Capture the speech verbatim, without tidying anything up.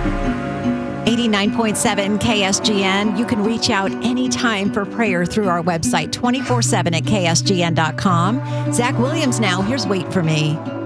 eighty-nine point seven K S G N. You can reach out anytime for prayer through our website, twenty-four seven at K S G N dot com. Zach Williams now. Here's Wait For Me.